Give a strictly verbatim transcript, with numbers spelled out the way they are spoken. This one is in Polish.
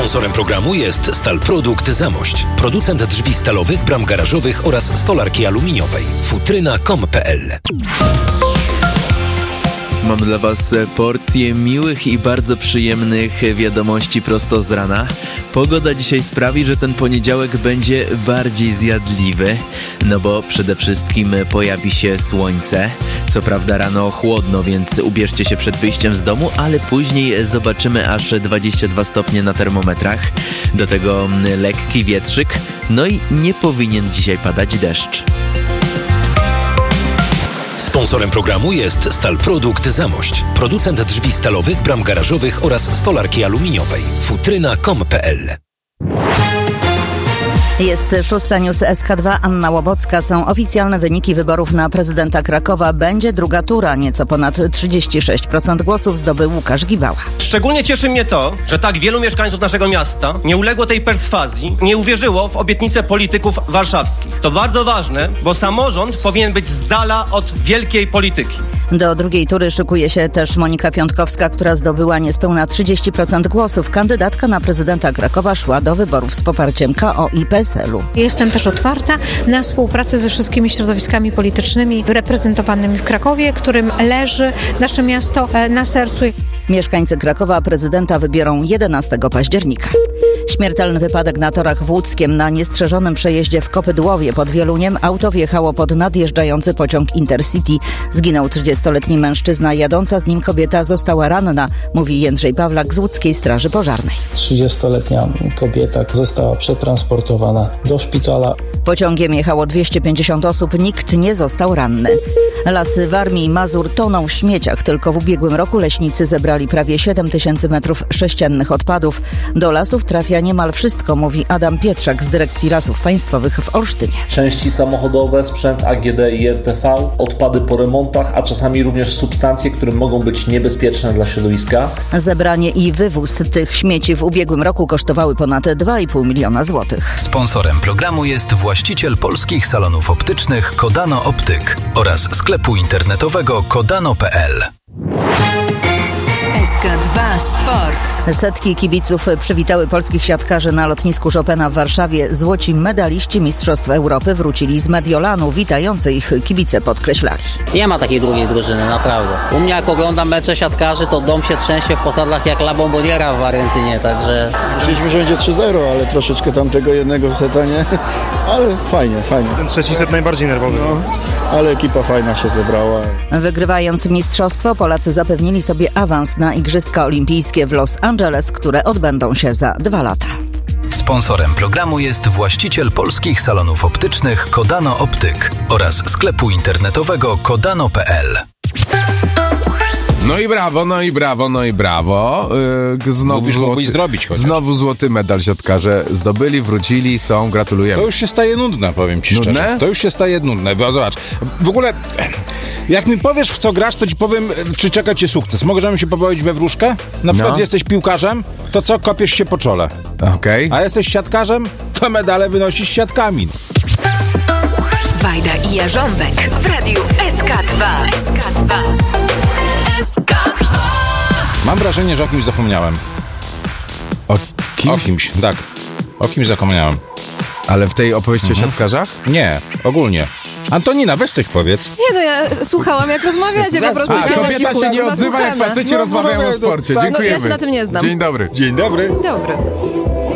Sponsorem programu jest Stalprodukt Zamość, producent drzwi stalowych, bram garażowych oraz stolarki aluminiowej. futryna kropka com kropka p l. Mam dla Was porcję miłych i bardzo przyjemnych wiadomości prosto z rana. Pogoda dzisiaj sprawi, że ten poniedziałek będzie bardziej zjadliwy, no bo przede wszystkim pojawi się słońce. Co prawda rano chłodno, więc ubierzcie się przed wyjściem z domu, ale później zobaczymy aż dwadzieścia dwa stopnie na termometrach. Do tego lekki wietrzyk, no i nie powinien dzisiaj padać deszcz. Sponsorem programu jest Stalprodukt Zamość, producent drzwi stalowych, bram garażowych oraz stolarki aluminiowej. futryna kropka com kropka p l. Jest szósta news S K dwa, Anna Łobocka. Są oficjalne wyniki wyborów na prezydenta Krakowa. Będzie druga tura. Nieco ponad trzydzieści sześć procent głosów zdobył Łukasz Gibała. Szczególnie cieszy mnie to, że tak wielu mieszkańców naszego miasta nie uległo tej perswazji, nie uwierzyło w obietnice polityków warszawskich. To bardzo ważne, bo samorząd powinien być z dala od wielkiej polityki. Do drugiej tury szykuje się też Monika Piątkowska, która zdobyła niespełna trzydzieści procent głosów. Kandydatka na prezydenta Krakowa szła do wyborów z poparciem K O i P S L u. Jestem też otwarta na współpracę ze wszystkimi środowiskami politycznymi reprezentowanymi w Krakowie, którym leży nasze miasto na sercu. Mieszkańcy Krakowa prezydenta wybiorą jedenastego października. Śmiertelny wypadek na torach w Łódzkiem. Na niestrzeżonym przejeździe w Kopydłowie pod Wieluniem auto wjechało pod nadjeżdżający pociąg Intercity. Zginął trzydziestoletni mężczyzna, jadąca z nim kobieta została ranna, mówi Jędrzej Pawlak z Łódzkiej Straży Pożarnej. trzydziestoletnia kobieta została przetransportowana do szpitala. Pociągiem jechało dwieście pięćdziesiąt osób, nikt nie został ranny. Lasy Warmii i Mazur toną w śmieciach. Tylko w ubiegłym roku leśnicy zebrali prawie siedem tysięcy metrów sześciennych odpadów. Do lasów trafia niemal wszystko, mówi Adam Pietrzak z Dyrekcji Lasów Państwowych w Olsztynie. Części samochodowe, sprzęt A G D i R T V, odpady po remontach, a czasami również substancje, które mogą być niebezpieczne dla środowiska. Zebranie i wywóz tych śmieci w ubiegłym roku kosztowały ponad dwa i pół miliona złotych. Sponsorem programu jest właściciel polskich salonów optycznych Kodano Optyk oraz sklepu internetowego kodano kropka p l. S K dwa Sport. Setki kibiców przywitały polskich siatkarzy na lotnisku Chopina w Warszawie. Złoci medaliści Mistrzostw Europy wrócili z Mediolanu. Witający ich kibice podkreślali. Nie ma takiej drugiej drużyny, naprawdę. U mnie jak oglądam mecze siatkarzy, to dom się trzęsie w posadach jak La Bomboniera w Argentynie, także... Myśleliśmy, że będzie trzy zero, ale troszeczkę tam tego jednego seta nie, ale fajnie, fajnie. Ten trzeci set najbardziej nerwowy. No, ale ekipa fajna się zebrała. Wygrywając mistrzostwo, Polacy zapewnili sobie awans na Igrzyska Olimpijskie w Los Angeles, które odbędą się za dwa lata. Sponsorem programu jest właściciel polskich salonów optycznych Kodano Optyk oraz sklepu internetowego kodano kropka p l. No i brawo, no i brawo, no i brawo. Yy, znowu, Mówisz, złoty, zrobić chociaż. znowu złoty medal siatkarze zdobyli, wrócili, są, gratulujemy. To już się staje nudne, powiem ci Nudne? szczerze. To już się staje nudne, bo zobacz. W ogóle, jak mi powiesz, w co grasz, to ci powiem, czy czeka cię sukces. Możemy się pobawić we wróżkę? Na przykład no. Jesteś piłkarzem, to co, kopiesz się po czole. Okej. Okay. A jesteś siatkarzem, to medale wynosisz siatkami. Wajda i Jarząbek w radiu S K dwa. S K dwa. S K dwa. Mam wrażenie, że o kimś zapomniałem. O kimś? O kimś, tak. O kimś zapomniałem. Ale w tej opowieści mhm. o siatkarzach? Nie, ogólnie. Antonina, weź coś powiedz. Nie no, ja słuchałam jak rozmawiacie, po prostu. A, kobieta się nie odzywa, jak faceci no, rozmawiają o sporcie. Tak. Dziękujemy. No, ja się na tym nie znam. Dzień dobry. Dzień dobry. Dzień dobry.